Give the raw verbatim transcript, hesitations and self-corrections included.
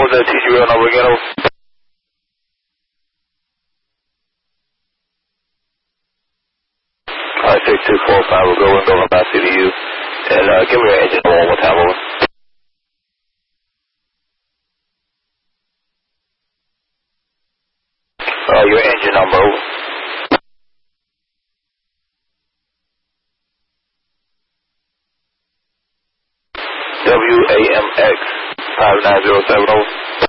was that T C real number again? Over? Alright, six two four five, we'll go and go from C to you. And uh, give me your engine number one more time, over. Uh, your engine number, over. W A M X five nine zero seven, over.